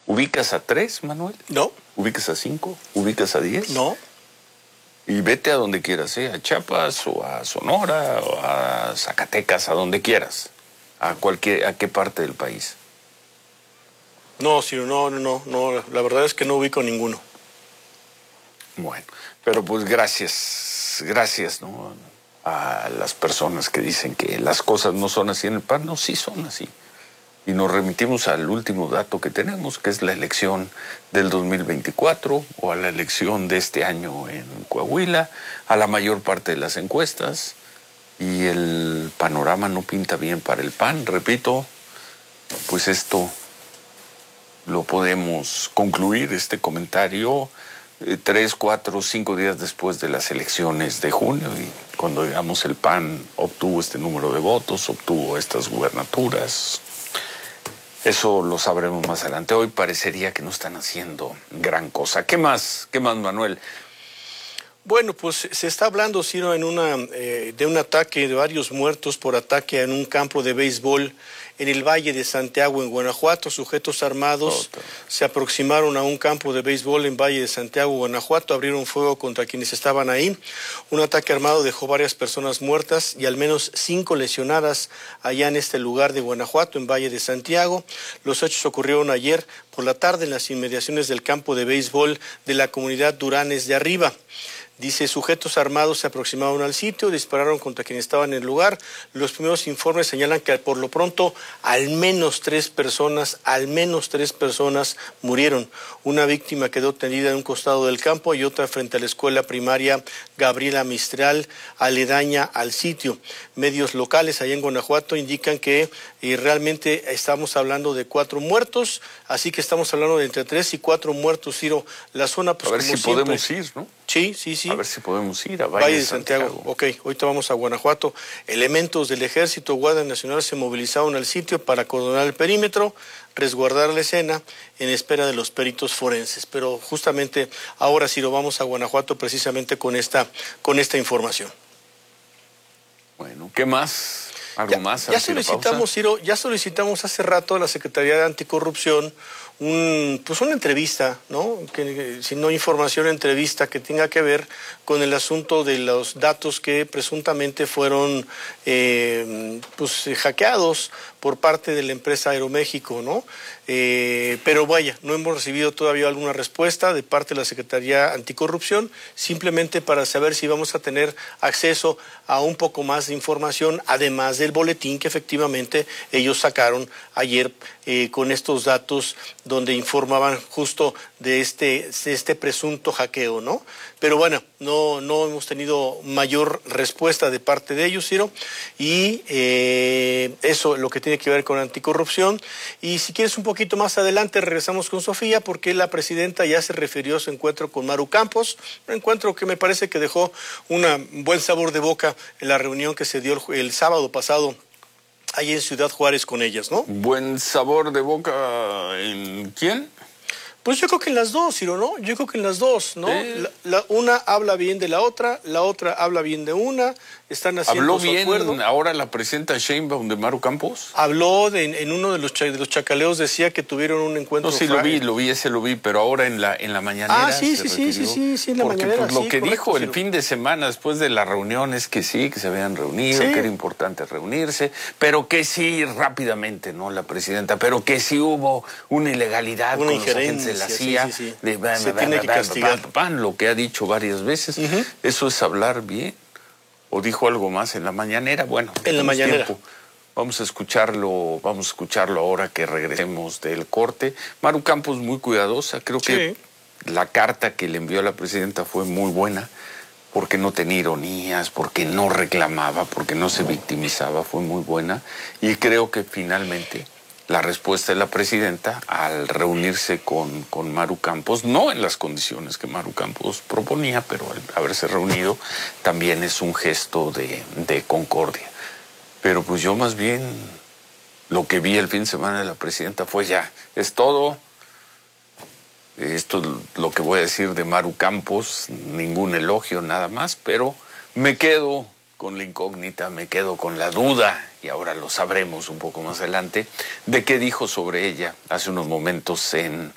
¿Ubicas a 3, Manuel? No. ¿Ubicas a 5? ¿Ubicas a 10? No. Y vete a donde quieras, a Chiapas o a Sonora o a Zacatecas, a donde quieras. ¿A qué parte del país? No, Ciro, no. La verdad es que no ubico ninguno. Bueno, pero pues gracias, ¿no? A las personas que dicen que las cosas no son así en el PAN. No, sí son así. Y nos remitimos al último dato que tenemos, que es la elección del 2024 o a la elección de este año en Coahuila, a la mayor parte de las encuestas, y el panorama no pinta bien para el PAN. Repito, pues esto lo podemos concluir, este comentario, 3, 4, 5 días después de las elecciones de junio, y cuando, digamos, el PAN obtuvo este número de votos, obtuvo estas gubernaturas. Eso lo sabremos más adelante. Hoy parecería que no están haciendo gran cosa. ¿Qué más, Manuel? Bueno, pues se está hablando, Ciro, de un ataque, de varios muertos por ataque en un campo de béisbol en el Valle de Santiago, en Guanajuato. Sujetos armados se aproximaron a un campo de béisbol en Valle de Santiago, Guanajuato, abrieron fuego contra quienes estaban ahí. Un ataque armado dejó varias personas muertas y al menos 5 lesionadas allá en este lugar de Guanajuato, en Valle de Santiago. Los hechos ocurrieron ayer por la tarde en las inmediaciones del campo de béisbol de la comunidad Duranes de Arriba. Dice, sujetos armados se aproximaron al sitio, dispararon contra quienes estaban en el lugar. Los primeros informes señalan que por lo pronto al menos tres personas murieron. Una víctima quedó tendida en un costado del campo y otra frente a la escuela primaria Gabriela Mistral, aledaña al sitio. Medios locales allá en Guanajuato indican que realmente estamos hablando de 4 muertos, así que estamos hablando de entre 3 y 4 muertos, Ciro. La zona, pues, a ver como si siempre, podemos ir, ¿no? Sí. A ver si podemos ir a Valle de Santiago. Ok, ahorita vamos a Guanajuato. Elementos del Ejército, Guardia Nacional se movilizaron al sitio para acordonar el perímetro, resguardar la escena en espera de los peritos forenses. Pero justamente ahora sí lo vamos a Guanajuato precisamente con esta información. Bueno, ¿qué más? ¿Algo más? Ya solicitamos, Ciro, hace rato a la Secretaría de Anticorrupción una entrevista, ¿no? Si no información, entrevista que tenga que ver con el asunto de los datos que presuntamente fueron hackeados por parte de la empresa Aeroméxico, ¿no? Pero vaya, no hemos recibido todavía alguna respuesta de parte de la Secretaría Anticorrupción, simplemente para saber si vamos a tener acceso a un poco más de información, además del boletín que efectivamente ellos sacaron ayer con estos datos donde informaban justo de este presunto hackeo, ¿no? Pero bueno, no hemos tenido mayor respuesta de parte de ellos, Ciro, y eso es lo que tiene que ver con anticorrupción. Y si quieres un poquito más adelante regresamos con Sofía, porque la presidenta ya se refirió a su encuentro con Maru Campos, un encuentro que me parece que dejó un buen sabor de boca en la reunión que se dio el sábado pasado ahí en Ciudad Juárez con ellas, ¿no? ¿Buen sabor de boca en quién? Pues yo creo que en las dos, Ciro, ¿no? Yo creo que en las dos, ¿no? Una habla bien de la otra habla bien de una, están haciendo su acuerdo. ¿Habló bien ahora la presidenta Sheinbaum de Maru Campos? Habló en uno de los chacaleos, decía que tuvieron un encuentro. No, sí, lo vi, pero ahora en la mañanera. Sí, en la mañanera. Porque lo que dijo el fin de semana después de la reunión es que sí, que se habían reunido, que era importante reunirse, pero que sí rápidamente, ¿no? La presidenta, pero que sí hubo una ilegalidad con los agentes de la CIA. Se tiene que castigar. Lo que ha dicho varias veces. Eso es hablar bien. ¿O dijo algo más en la mañanera? Bueno, en la mañanera. Vamos a escucharlo ahora que regresemos del corte. Maru Campos muy cuidadosa, creo que la carta que le envió a la presidenta fue muy buena, porque no tenía ironías, porque no reclamaba, porque no se victimizaba, fue muy buena. Y creo que finalmente la respuesta de la presidenta al reunirse con Maru Campos, no en las condiciones que Maru Campos proponía, pero al haberse reunido también es un gesto de concordia. Pero pues yo más bien lo que vi el fin de semana de la presidenta fue ya, es todo. Esto es lo que voy a decir de Maru Campos, ningún elogio, nada más, pero me quedo con la incógnita, me quedo con la duda, y ahora lo sabremos un poco más adelante, de qué dijo sobre ella hace unos momentos en